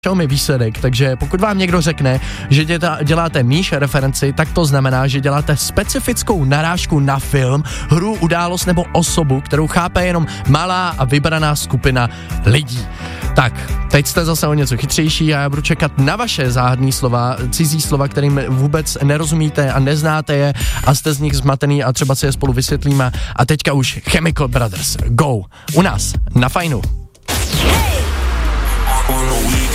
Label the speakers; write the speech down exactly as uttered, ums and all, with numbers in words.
Speaker 1: Šel mi výsledek, takže pokud vám někdo řekne, že děta, děláte míš referenci, tak to znamená, že děláte specifickou narážku na film, hru, událost nebo osobu, kterou chápe jenom malá a vybraná skupina lidí. Tak, teď jste zase o něco chytřejší a já budu čekat na vaše záhadný slova, cizí slova, kterým vůbec nerozumíte a neznáte je a jste z nich zmatený a třeba si je spolu vysvětlíme. A teďka už Chemical Brothers, go, u nás, na Fajnu.